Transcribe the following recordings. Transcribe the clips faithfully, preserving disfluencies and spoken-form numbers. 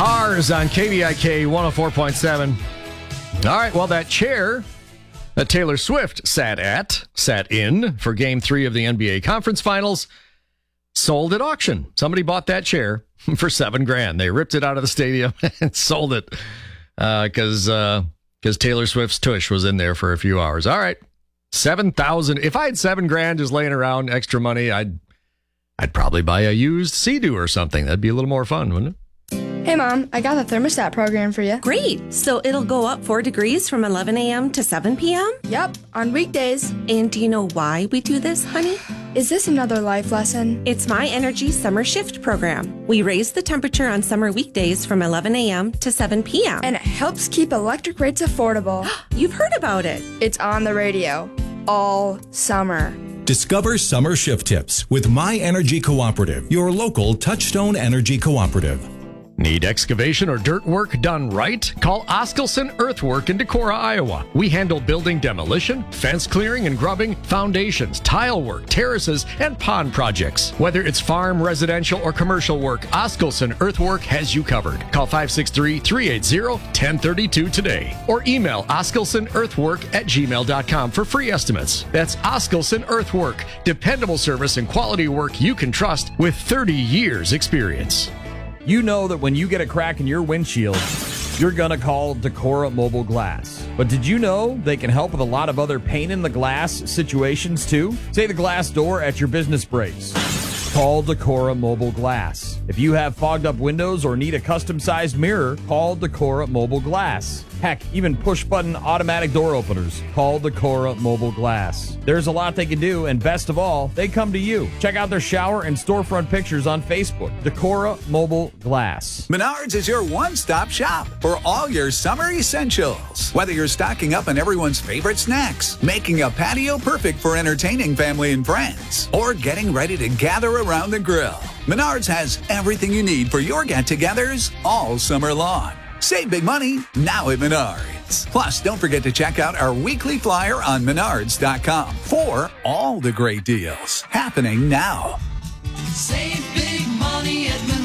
Cars on K V I K one oh four point seven. All right, well, that chair that Taylor Swift sat at, sat in for game three of the N B A conference finals, sold at auction. Somebody bought that chair for seven grand. They ripped it out of the stadium and sold it because uh, because uh, Taylor Swift's tush was in there for a few hours. All right, seven thousand. If I had seven grand just laying around, extra money, I'd I'd probably buy a used Sea-Doo or something. That'd be a little more fun, wouldn't it? Hey, Mom, I got the thermostat program for you. Great. So it'll go up four degrees from eleven a.m. to seven p.m.? Yep, on weekdays. And do you know why we do this, honey? Is this another life lesson? It's My Energy Summer Shift program. We raise the temperature on summer weekdays from eleven a.m. to seven p.m. And it helps keep electric rates affordable. You've heard about it. It's on the radio all summer. Discover summer shift tips with My Energy Cooperative, your local Touchstone Energy Cooperative. Need excavation or dirt work done right? Call Oskelson Earthwork in Decorah, Iowa. We handle building demolition, fence clearing and grubbing, foundations, tile work, terraces, and pond projects. Whether it's farm, residential, or commercial work, Oskelson Earthwork has you covered. Call five six three, three eight zero, one zero three two today or email oskelsonearthwork at gmail dot com for free estimates. That's Oskelson Earthwork, dependable service and quality work you can trust with thirty years experience. You know that when you get a crack in your windshield, you're going to call Decorah Mobile Glass. But did you know they can help with a lot of other pain in the glass situations too? Say the glass door at your business breaks. Call Decorah Mobile Glass. If you have fogged up windows or need a custom-sized mirror, call Decorah Mobile Glass. Heck, even push-button automatic door openers. Call Decorah Mobile Glass. There's a lot they can do, and best of all, they come to you. Check out their shower and storefront pictures on Facebook. Decorah Mobile Glass. Menards is your one-stop shop for all your summer essentials. Whether you're stocking up on everyone's favorite snacks, making a patio perfect for entertaining family and friends, or getting ready to gather around the grill, Menards has everything you need for your get-togethers all summer long. Save big money now at Menards. Plus, don't forget to check out our weekly flyer on menards dot com for all the great deals happening now. Save big money at Menards.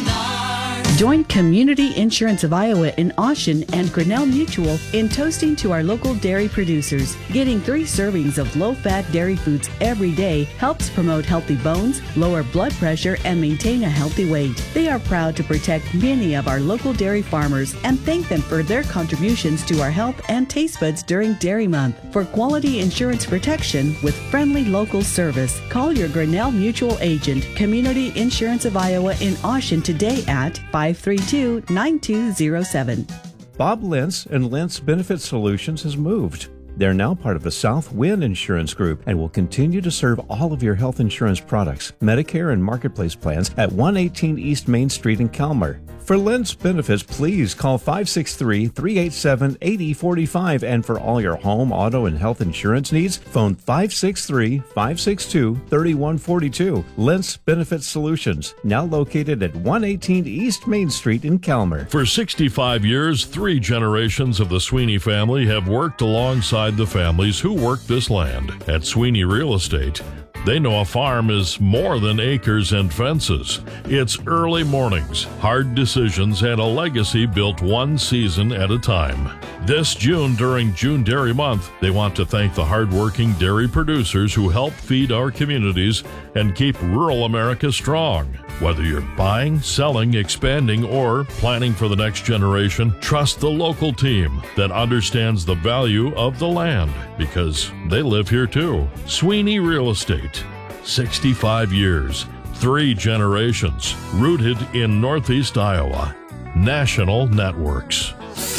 Join Community Insurance of Iowa in Austin and Grinnell Mutual in toasting to our local dairy producers. Getting three servings of low-fat dairy foods every day helps promote healthy bones, lower blood pressure, and maintain a healthy weight. They are proud to protect many of our local dairy farmers and thank them for their contributions to our health and taste buds during Dairy Month. For quality insurance protection with friendly local service, call your Grinnell Mutual agent, Community Insurance of Iowa in Austin today at five three two, nine two zero seven. Bob Lentz and Lentz Benefit Solutions has moved. They're now part of the Southwind Insurance Group and will continue to serve all of your health insurance products, Medicare and Marketplace plans at one eighteen East Main Street in Calmer. For Lentz Benefits, please call five six three, three eight seven, eight zero four five. And for all your home, auto, and health insurance needs, phone five six three, five six two, three one four two. Lentz Benefit Solutions, now located at one eighteen East Main Street in Calmer. For sixty-five years, three generations of the Sweeney family have worked alongside the families who work this land. At Sweeney Real Estate, they know a farm is more than acres and fences. It's early mornings, hard decisions, and a legacy built one season at a time. This June, during June Dairy Month, they want to thank the hardworking dairy producers who help feed our communities and keep rural America strong. Whether you're buying, selling, expanding, or planning for the next generation, trust the local team that understands the value of the land because they live here too. Sweeney Real Estate, sixty-five years, three generations, rooted in Northeast Iowa. National Networks.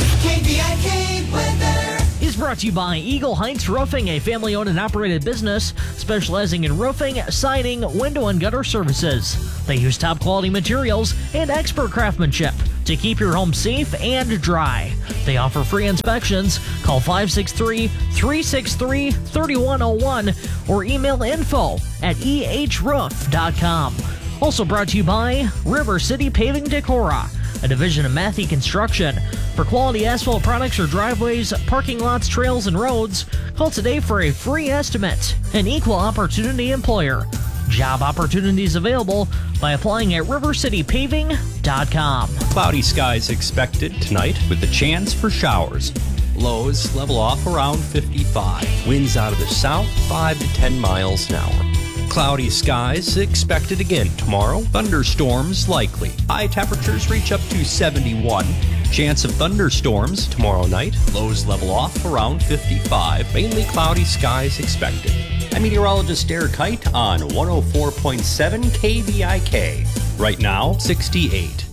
K V I K weather is brought to you by Eagle Heights Roofing, a family-owned and operated business specializing in roofing, siding, window, and gutter services. They use top-quality materials and expert craftsmanship to keep your home safe and dry. They offer free inspections. Call five six three, three six three, three one zero one or email info at e h roof dot com. Also brought to you by River City Paving Decorah, a division of Matthew Construction. For quality asphalt products or driveways, parking lots, trails, and roads, call today for a free estimate. An equal opportunity employer. Job opportunities available by applying at river city paving dot com. Cloudy skies expected tonight with a chance for showers. Lows level off around fifty-five. Winds out of the south five to ten miles an hour. Cloudy skies expected again tomorrow. Thunderstorms likely. High temperatures reach up to seventy-one. Chance of thunderstorms tomorrow night. Lows level off around fifty-five. Mainly cloudy skies expected. I'm meteorologist Derek Height on one oh four point seven K V I K. Right now, sixty-eight.